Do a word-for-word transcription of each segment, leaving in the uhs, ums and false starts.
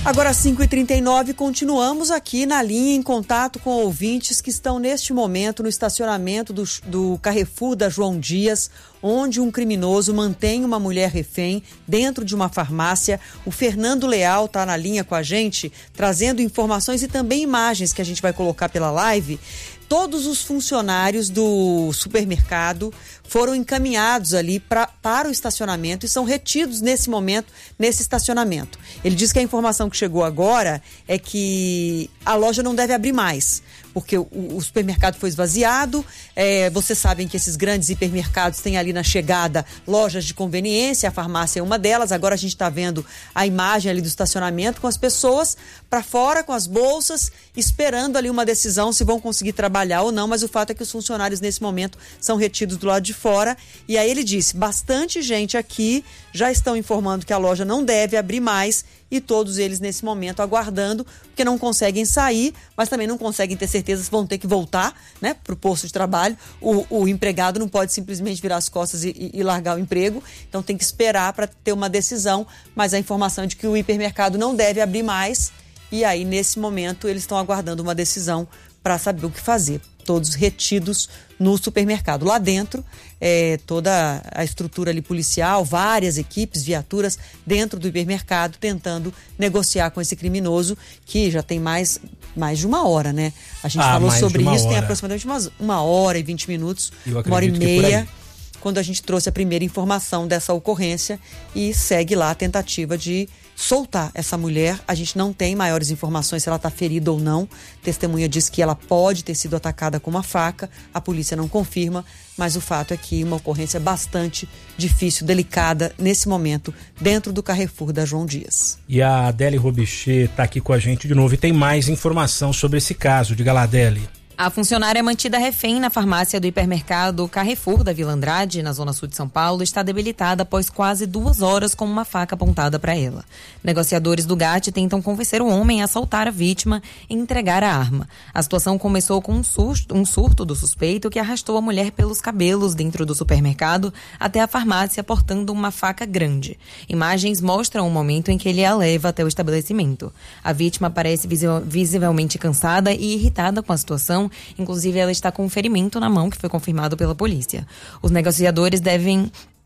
Agora cinco e trinta e nove, continuamos aqui na linha em contato com ouvintes que estão neste momento no estacionamento do, do Carrefour da João Dias, onde um criminoso mantém uma mulher refém dentro de uma farmácia. O Fernando Leal está na linha com a gente, trazendo informações e também imagens que a gente vai colocar pela live. Todos os funcionários do supermercado foram encaminhados ali pra, para o estacionamento e são retidos nesse momento, nesse estacionamento. Ele diz que a informação que chegou agora é que a loja não deve abrir mais, porque o, o supermercado foi esvaziado. É, vocês sabem que esses grandes hipermercados têm ali na chegada lojas de conveniência, a farmácia é uma delas. Agora a gente está vendo a imagem ali do estacionamento com as pessoas para fora, com as bolsas, esperando ali uma decisão se vão conseguir trabalhar ou não, mas o fato é que os funcionários nesse momento são retidos do lado de fora. E aí ele disse, bastante gente aqui já estão informando que a loja não deve abrir mais e todos eles nesse momento aguardando, porque não conseguem sair, mas também não conseguem ter certeza se vão ter que voltar, né, para o posto de trabalho. O, o empregado não pode simplesmente virar as costas e, e largar o emprego, então tem que esperar para ter uma decisão, mas a informação é de que o hipermercado não deve abrir mais e aí nesse momento eles estão aguardando uma decisão para saber o que fazer. Todos retidos no supermercado. Lá dentro, é, toda a estrutura ali policial, várias equipes, viaturas dentro do hipermercado tentando negociar com esse criminoso que já tem mais, mais de uma hora, né? A gente ah, falou sobre isso, hora. tem aproximadamente umas, uma hora e vinte minutos, uma hora e meia, quando a gente trouxe a primeira informação dessa ocorrência e segue lá a tentativa de soltar essa mulher. A gente não tem maiores informações se ela está ferida ou não. Testemunha diz que ela pode ter sido atacada com uma faca. A polícia não confirma, mas o fato é que uma ocorrência bastante difícil, delicada nesse momento, dentro do Carrefour da João Dias. E a Adélie Robichê está aqui com a gente de novo e tem mais informação sobre esse caso. Diga lá, Adélie. A funcionária mantida refém na farmácia do hipermercado Carrefour da Vila Andrade, na zona sul de São Paulo, está debilitada após quase duas horas com uma faca apontada para ela. Negociadores do G A T tentam convencer o homem a assaltar a vítima e entregar a arma. A situação começou com um surto, um surto do suspeito que arrastou a mulher pelos cabelos dentro do supermercado até a farmácia portando uma faca grande. Imagens mostram o momento em que ele a leva até o estabelecimento. A vítima parece visivelmente cansada e irritada com a situação. Inclusive, ela está com um ferimento na mão que foi confirmado pela polícia. Os negociadores devem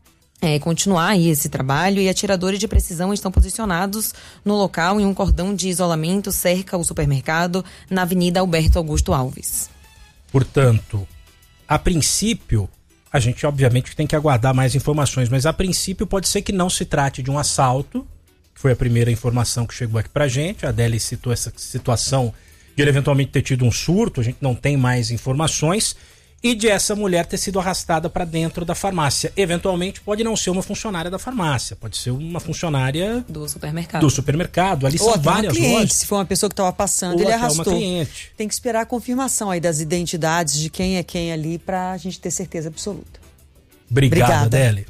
é, continuar aí esse trabalho e atiradores de precisão estão posicionados no local em um cordão de isolamento cerca o supermercado na Avenida Alberto Augusto Alves. Portanto, a princípio, a gente obviamente tem que aguardar mais informações, mas a princípio pode ser que não se trate de um assalto, que foi a primeira informação que chegou aqui pra gente. A Adélie citou essa situação de ele eventualmente ter tido um surto, a gente não tem mais informações, e de essa mulher ter sido arrastada para dentro da farmácia. Eventualmente pode não ser uma funcionária da farmácia, pode ser uma funcionária do supermercado. Do supermercado. Ali ou são várias uma cliente, lojas. Se for uma pessoa que estava passando, ou ele até arrastou. Uma cliente. Tem que esperar a confirmação aí das identidades de quem é quem ali para a gente ter certeza absoluta. Obrigado, Obrigada, Adélie.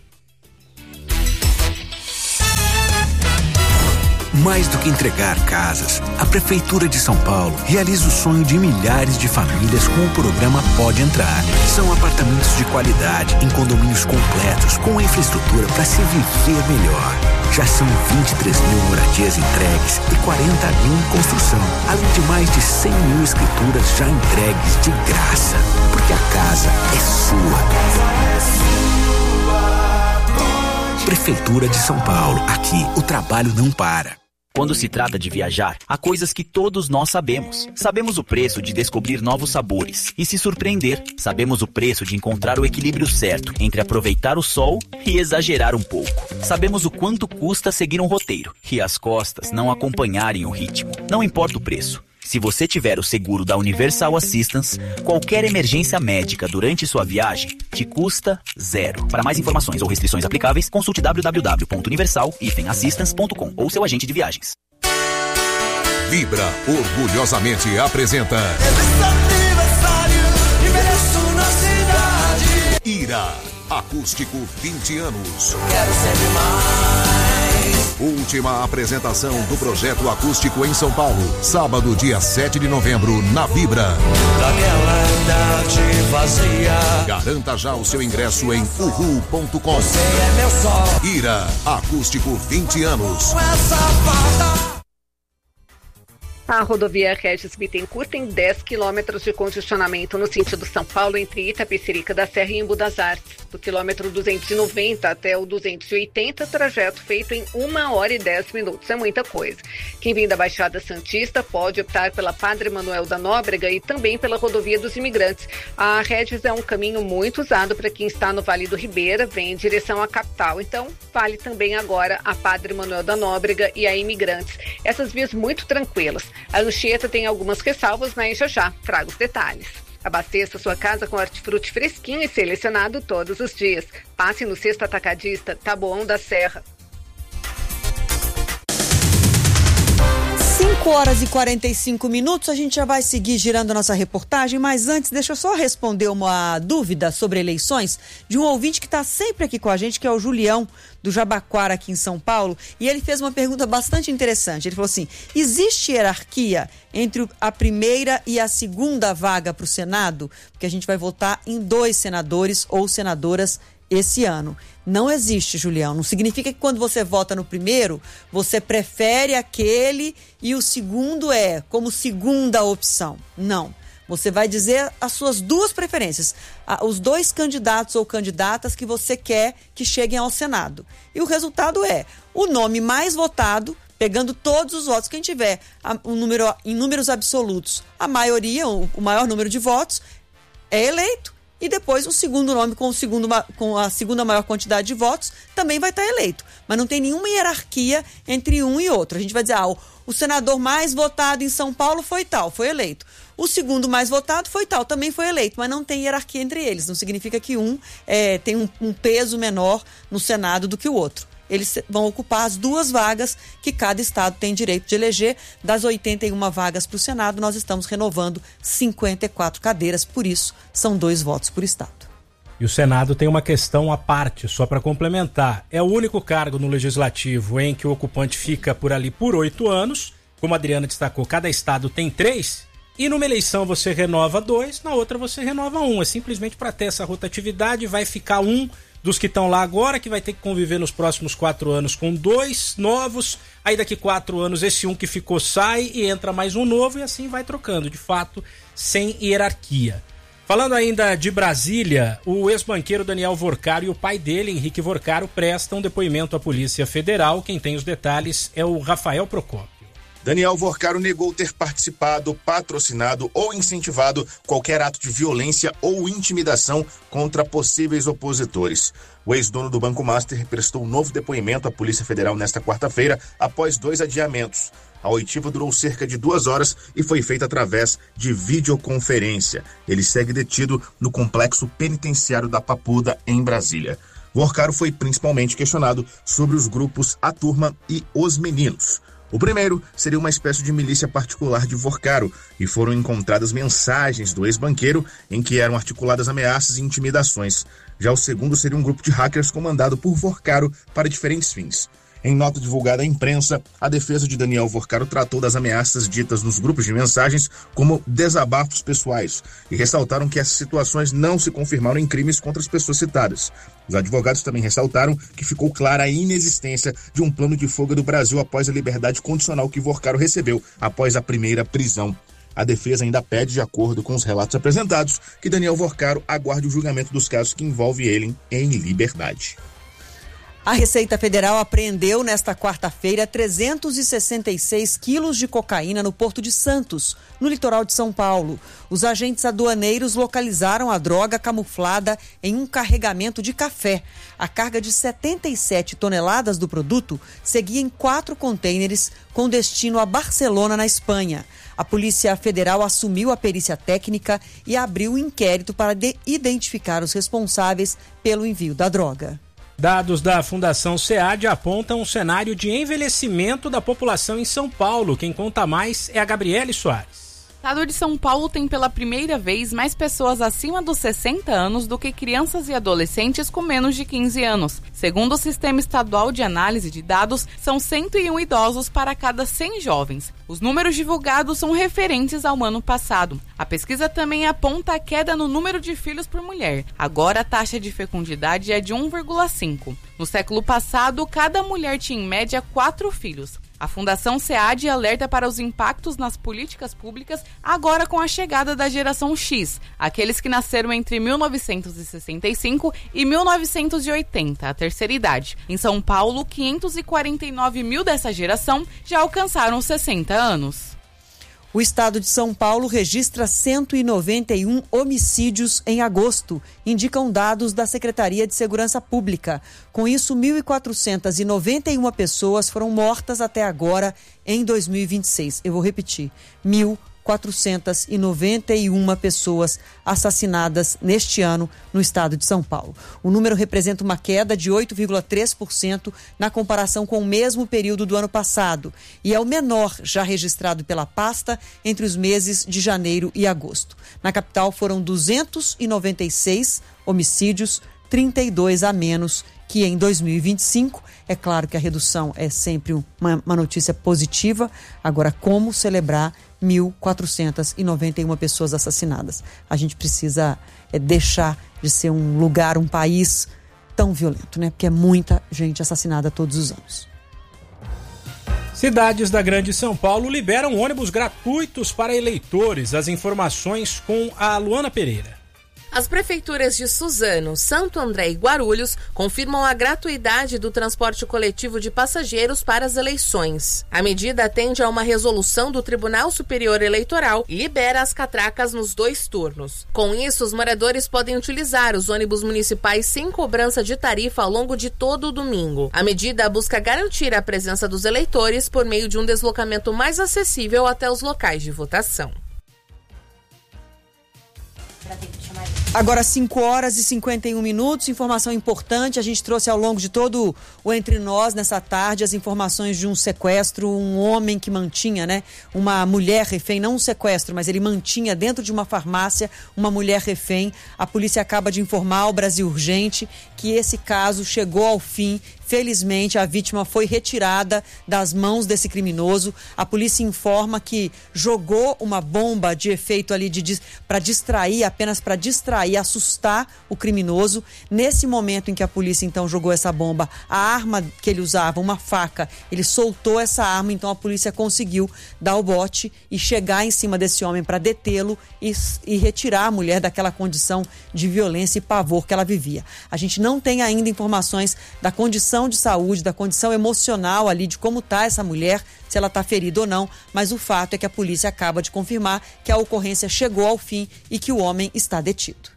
Mais do que entregar casas, a Prefeitura de São Paulo realiza o sonho de milhares de famílias com o programa Pode Entrar. São apartamentos de qualidade, em condomínios completos, com infraestrutura para se viver melhor. Já são vinte e três mil moradias entregues e quarenta mil em construção, além de mais de cem mil escrituras já entregues de graça. Porque a casa é sua. Prefeitura de São Paulo. Aqui, o trabalho não para. Quando se trata de viajar, há coisas que todos nós sabemos. Sabemos o preço de descobrir novos sabores e se surpreender. Sabemos o preço de encontrar o equilíbrio certo entre aproveitar o sol e exagerar um pouco. Sabemos o quanto custa seguir um roteiro e as costas não acompanharem o ritmo. Não importa o preço. Se você tiver o seguro da Universal Assistance, qualquer emergência médica durante sua viagem te custa zero. Para mais informações ou restrições aplicáveis, consulte w w w ponto universal assistance ponto com ou seu agente de viagens. Vibra orgulhosamente apresenta Ira, acústico vinte anos. Quero sempre mais. Última apresentação do projeto acústico em São Paulo, sábado, dia sete de novembro, na Vibra. Daquela idade vazia. Garanta já o seu ingresso em uhu ponto com. Você é meu sol. Ira, acústico vinte anos. Essa A rodovia Regis Bittencourt tem dez quilômetros de congestionamento no sentido São Paulo, entre Itapecerica da Serra e Embu das Artes. Do quilômetro duzentos e noventa até o duzentos e oitenta, trajeto feito em uma hora e dez minutos. É muita coisa. Quem vem da Baixada Santista pode optar pela Padre Manuel da Nóbrega e também pela rodovia dos Imigrantes. A Regis é um caminho muito usado para quem está no Vale do Ribeira, vem em direção à capital. Então, vale também agora a Padre Manuel da Nóbrega e a Imigrantes. Essas vias muito tranquilas. A Anchieta tem algumas ressalvas, mas já já trago os detalhes. Abasteça sua casa com hortifruti fresquinho e selecionado todos os dias. Passe no Cesto Atacadista Taboão da Serra. cinco horas e quarenta e cinco minutos, a gente já vai seguir girando a nossa reportagem, mas antes deixa eu só responder uma dúvida sobre eleições de um ouvinte que está sempre aqui com a gente, que é o Julião, do Jabaquara, aqui em São Paulo, e ele fez uma pergunta bastante interessante. Ele falou assim: existe hierarquia entre a primeira e a segunda vaga para o Senado? Porque a gente vai votar em dois senadores ou senadoras esse ano. Não existe, Julião. Não significa que quando você vota no primeiro, você prefere aquele e o segundo é como segunda opção. Não. Você vai dizer as suas duas preferências, os dois candidatos ou candidatas que você quer que cheguem ao Senado. E o resultado é o nome mais votado, pegando todos os votos. Quem tiver um número, em números absolutos, a maioria, o maior número de votos, é eleito. E depois o segundo nome com, o segundo, com a segunda maior quantidade de votos também vai estar eleito. Mas não tem nenhuma hierarquia entre um e outro. A gente vai dizer, ah, o, o senador mais votado em São Paulo foi tal, foi eleito. O segundo mais votado foi tal, também foi eleito. Mas não tem hierarquia entre eles. Não significa que um é, tem um, um peso menor no Senado do que o outro. Eles vão ocupar as duas vagas que cada estado tem direito de eleger. Das oitenta e uma vagas para o Senado, nós estamos renovando cinquenta e quatro cadeiras, por isso são dois votos por estado. E o Senado tem uma questão à parte, só para complementar. É o único cargo no Legislativo em que o ocupante fica por ali por oito anos. Como a Adriana destacou, cada estado tem três. E numa eleição você renova dois, na outra você renova um. É simplesmente para ter essa rotatividade, vai ficar um dos que estão lá agora, que vai ter que conviver nos próximos quatro anos com dois novos, aí daqui quatro anos esse um que ficou sai e entra mais um novo e assim vai trocando, de fato, sem hierarquia. Falando ainda de Brasília, o ex-banqueiro Daniel Vorcaro e o pai dele, Henrique Vorcaro, prestam depoimento à Polícia Federal. Quem tem os detalhes é o Rafael Procópio. Daniel Vorcaro negou ter participado, patrocinado ou incentivado qualquer ato de violência ou intimidação contra possíveis opositores. O ex-dono do Banco Master prestou um novo depoimento à Polícia Federal nesta quarta-feira, após dois adiamentos. A oitiva durou cerca de duas horas e foi feita através de videoconferência. Ele segue detido no complexo penitenciário da Papuda, em Brasília. Vorcaro foi principalmente questionado sobre os grupos A Turma e Os Meninos. O primeiro seria uma espécie de milícia particular de Vorcaro e foram encontradas mensagens do ex-banqueiro em que eram articuladas ameaças e intimidações. Já o segundo seria um grupo de hackers comandado por Vorcaro para diferentes fins. Em nota divulgada à imprensa, a defesa de Daniel Vorcaro tratou das ameaças ditas nos grupos de mensagens como desabafos pessoais e ressaltaram que essas situações não se confirmaram em crimes contra as pessoas citadas. Os advogados também ressaltaram que ficou clara a inexistência de um plano de fuga do Brasil após a liberdade condicional que Vorcaro recebeu após a primeira prisão. A defesa ainda pede, de acordo com os relatos apresentados, que Daniel Vorcaro aguarde o julgamento dos casos que envolvem ele em liberdade. A Receita Federal apreendeu nesta quarta-feira trezentos e sessenta e seis quilos de cocaína no Porto de Santos, no litoral de São Paulo. Os agentes aduaneiros localizaram a droga camuflada em um carregamento de café. A carga de setenta e sete toneladas do produto seguia em quatro contêineres com destino a Barcelona, na Espanha. A Polícia Federal assumiu a perícia técnica e abriu um inquérito para de- identificar os responsáveis pelo envio da droga. Dados da Fundação SEAD apontam um cenário de envelhecimento da população em São Paulo. Quem conta mais é a Gabriele Soares. O estado de São Paulo tem pela primeira vez mais pessoas acima dos sessenta anos do que crianças e adolescentes com menos de quinze anos. Segundo o Sistema Estadual de Análise de Dados, são cento e um idosos para cada cem jovens. Os números divulgados são referentes ao ano passado. A pesquisa também aponta a queda no número de filhos por mulher. Agora a taxa de fecundidade é de um vírgula cinco. No século passado, cada mulher tinha em média quatro filhos. A Fundação SEAD alerta para os impactos nas políticas públicas agora com a chegada da geração X, aqueles que nasceram entre mil novecentos e sessenta e cinco e mil novecentos e oitenta, a terceira idade. Em São Paulo, quinhentos e quarenta e nove mil dessa geração já alcançaram sessenta anos. O estado de São Paulo registra cento e noventa e um homicídios em agosto, indicam dados da Secretaria de Segurança Pública. Com isso, mil quatrocentas e noventa e uma pessoas foram mortas até agora em dois mil e vinte e seis. Eu vou repetir, mil quatrocentas e noventa e uma pessoas assassinadas neste ano no estado de São Paulo. O número representa uma queda de oito vírgula três por cento na comparação com o mesmo período do ano passado e é o menor já registrado pela pasta entre os meses de janeiro e agosto. Na capital foram duzentos e noventa e seis homicídios, trinta e dois a menos que em dois mil e vinte e cinco. É claro que a redução é sempre uma, uma notícia positiva. Agora, como celebrar mil quatrocentas e noventa e uma pessoas assassinadas? A gente precisa é, deixar de ser um lugar, um país tão violento, né? Porque é muita gente assassinada todos os anos. Cidades da Grande São Paulo liberam ônibus gratuitos para eleitores. As informações com a Luana Pereira. As prefeituras de Suzano, Santo André e Guarulhos confirmam a gratuidade do transporte coletivo de passageiros para as eleições. A medida atende a uma resolução do Tribunal Superior Eleitoral e libera as catracas nos dois turnos. Com isso, os moradores podem utilizar os ônibus municipais sem cobrança de tarifa ao longo de todo o domingo. A medida busca garantir a presença dos eleitores por meio de um deslocamento mais acessível até os locais de votação. Agora cinco horas e cinquenta e um minutos, informação importante, a gente trouxe ao longo de todo o Entre Nós nessa tarde as informações de um sequestro, um homem que mantinha, né, uma mulher refém, não um sequestro, mas ele mantinha dentro de uma farmácia uma mulher refém. A polícia acaba de informar ao Brasil Urgente que esse caso chegou ao fim. Felizmente, a vítima foi retirada das mãos desse criminoso. A polícia informa que jogou uma bomba de efeito ali de, de, para distrair, apenas para distrair, assustar o criminoso. Nesse momento em que a polícia então jogou essa bomba, a arma que ele usava, uma faca, ele soltou essa arma, então a polícia conseguiu dar o bote e chegar em cima desse homem para detê-lo e, e retirar a mulher daquela condição de violência e pavor que ela vivia. A gente não tem ainda informações da condição de saúde, da condição emocional ali, de como está essa mulher, se ela está ferida ou não, mas o fato é que a polícia acaba de confirmar que a ocorrência chegou ao fim e que o homem está detido.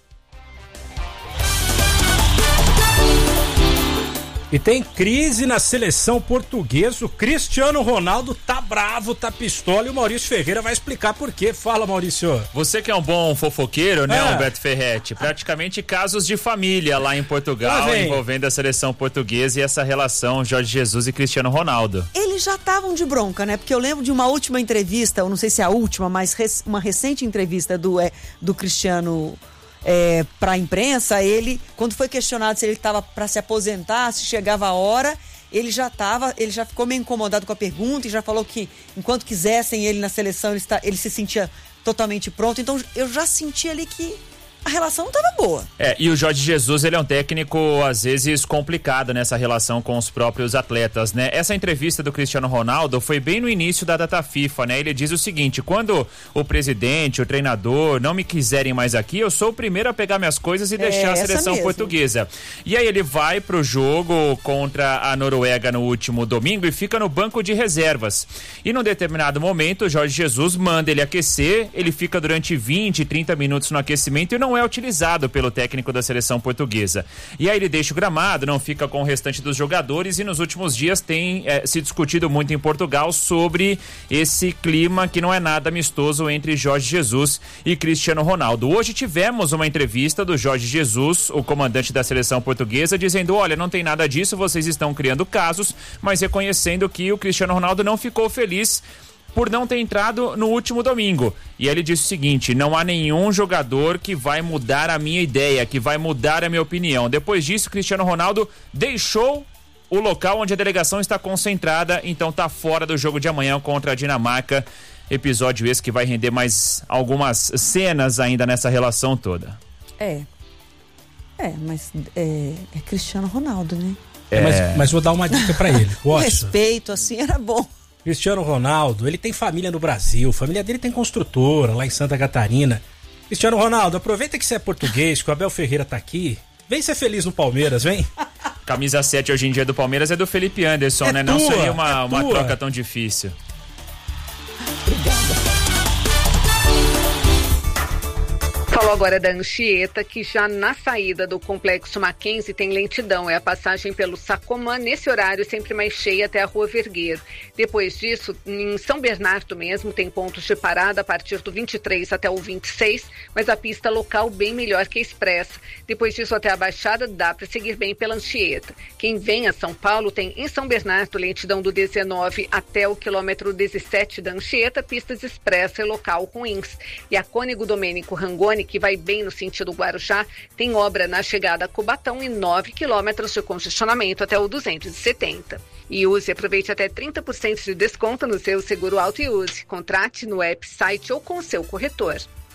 E tem crise na seleção portuguesa. O Cristiano Ronaldo tá bravo, tá pistola e o Maurício Ferreira vai explicar por quê. Fala, Maurício. Você que é um bom fofoqueiro, né, é. Humberto Ferretti? Praticamente casos de família lá em Portugal envolvendo a seleção portuguesa e essa relação Jorge Jesus e Cristiano Ronaldo. Eles já estavam de bronca, né? Porque eu lembro de uma última entrevista, eu não sei se é a última, mas res, uma recente entrevista do, é, do Cristiano É, para a imprensa. Ele, quando foi questionado se ele estava para se aposentar, se chegava a hora, ele já estava, ele já ficou meio incomodado com a pergunta e já falou que enquanto quisessem ele na seleção, ele, está, ele se sentia totalmente pronto. Então eu já senti ali que a relação não estava boa. É, e o Jorge Jesus, ele é um técnico, às vezes, complicado nessa relação com os próprios atletas, né? Essa entrevista do Cristiano Ronaldo foi bem no início da data FIFA, né? Ele diz o seguinte: quando o presidente, o treinador não me quiserem mais aqui, eu sou o primeiro a pegar minhas coisas e deixar é, a seleção mesmo. portuguesa. E aí ele vai pro jogo contra a Noruega no último domingo e fica no banco de reservas. E num determinado momento, o Jorge Jesus manda ele aquecer, ele fica durante vinte, trinta minutos no aquecimento e não não é utilizado pelo técnico da seleção portuguesa. E aí ele deixa o gramado, não fica com o restante dos jogadores e nos últimos dias tem é, se discutido muito em Portugal sobre esse clima que não é nada amistoso entre Jorge Jesus e Cristiano Ronaldo. Hoje tivemos uma entrevista do Jorge Jesus, o comandante da seleção portuguesa, dizendo: olha, não tem nada disso, vocês estão criando casos, mas reconhecendo que o Cristiano Ronaldo não ficou feliz por não ter entrado no último domingo. E ele disse o seguinte: não há nenhum jogador que vai mudar a minha ideia, que vai mudar a minha opinião. Depois disso, Cristiano Ronaldo deixou o local onde a delegação está concentrada, então está fora do jogo de amanhã contra a Dinamarca. Episódio esse que vai render mais algumas cenas ainda nessa relação toda. É. É, mas é, é Cristiano Ronaldo, né? É, mas, mas vou dar uma dica pra ele. O respeito, assim, era bom. Cristiano Ronaldo, ele tem família no Brasil, a família dele tem construtora lá em Santa Catarina. Cristiano Ronaldo, aproveita que você é português, que o Abel Ferreira tá aqui, vem ser feliz no Palmeiras, vem. Camisa sete hoje em dia do Palmeiras é do Felipe Anderson, é né? Tua, Não seria uma, é uma troca tão difícil. Obrigada. Falou agora da Anchieta, que já na saída do Complexo Mackenzie tem lentidão. É a passagem pelo Sacomã, nesse horário sempre mais cheia até a Rua Vergueiro. Depois disso, em São Bernardo mesmo, tem pontos de parada a partir do vinte e três até o vinte e seis, mas a pista local bem melhor que a expressa. Depois disso, até a Baixada, dá para seguir bem pela Anchieta. Quem vem a São Paulo tem em São Bernardo lentidão do dezenove até o quilômetro dezessete da Anchieta, pistas expressa e local com ins. E a Cônego Domênico Rangoni, que vai bem no sentido Guarujá, tem obra na chegada a Cubatão e nove quilômetros de congestionamento até o duzentos e setenta. E use, aproveite até trinta por cento de desconto no seu seguro auto e use. Contrate no app, site ou com o seu corretor.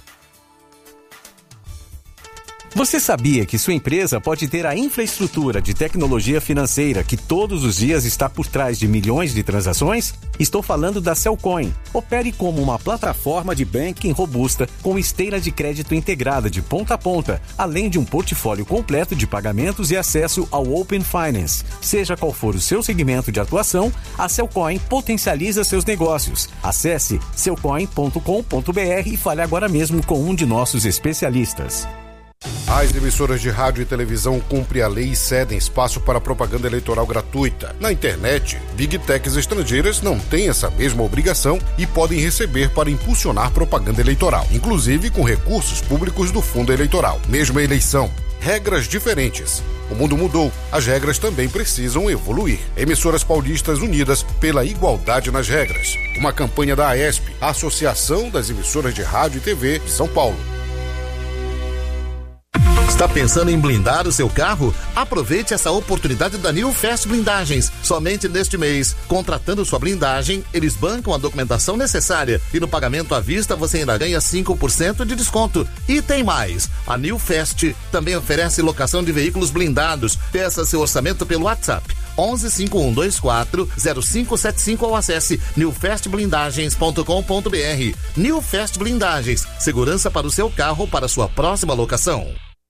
Você sabia que sua empresa pode ter a infraestrutura de tecnologia financeira que todos os dias está por trás de milhões de transações? Estou falando da Cellcoin. Opere como uma plataforma de banking robusta com esteira de crédito integrada de ponta a ponta, além de um portfólio completo de pagamentos e acesso ao Open Finance. Seja qual for o seu segmento de atuação, a Cellcoin potencializa seus negócios. Acesse cellcoin ponto com ponto b r e fale agora mesmo com um de nossos especialistas. As emissoras de rádio e televisão cumprem a lei e cedem espaço para propaganda eleitoral gratuita. Na internet, Big Techs estrangeiras não têm essa mesma obrigação e podem receber para impulsionar propaganda eleitoral, inclusive com recursos públicos do fundo eleitoral. Mesma eleição, regras diferentes. O mundo mudou, as regras também precisam evoluir. Emissoras paulistas unidas pela igualdade nas regras. Uma campanha da AESP, a Associação das Emissoras de Rádio e T V de São Paulo. Está pensando em blindar o seu carro? Aproveite essa oportunidade da New Fast Blindagens. Somente neste mês, contratando sua blindagem, eles bancam a documentação necessária e no pagamento à vista você ainda ganha cinco por cento de desconto. E tem mais, a New Fast também oferece locação de veículos blindados. Peça seu orçamento pelo WhatsApp onze cinco um dois quatro zero cinco sete cinco ou acesse new fast blindagens ponto com ponto b r. New Fast Blindagens, segurança para o seu carro para sua próxima locação.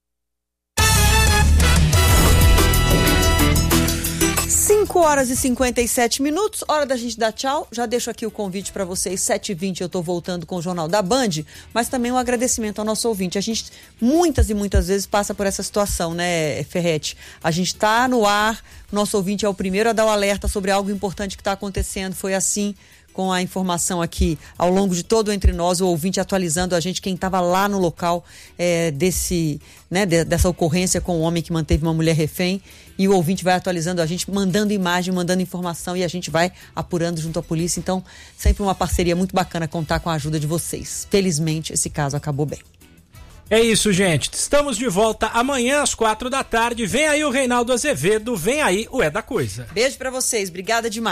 cinco horas e cinquenta e sete minutos, hora da gente dar tchau. Já deixo aqui o convite para vocês, sete e vinte eu tô voltando com o Jornal da Band, mas também um agradecimento ao nosso ouvinte. A gente muitas e muitas vezes passa por essa situação, né, Ferretti? A gente tá no ar, nosso ouvinte é o primeiro a dar o alerta sobre algo importante que está acontecendo. Foi assim com a informação aqui ao longo de todo o Entre Nós, o ouvinte atualizando a gente, quem estava lá no local é, desse, né, de, dessa ocorrência com o homem que manteve uma mulher refém, e o ouvinte vai atualizando a gente, mandando imagem, mandando informação, e a gente vai apurando junto à polícia. Então, sempre uma parceria muito bacana contar com a ajuda de vocês. Felizmente, esse caso acabou bem. É isso, gente. Estamos de volta amanhã às quatro da tarde. Vem aí o Reinaldo Azevedo, vem aí o É da Coisa. Beijo pra vocês, obrigada demais.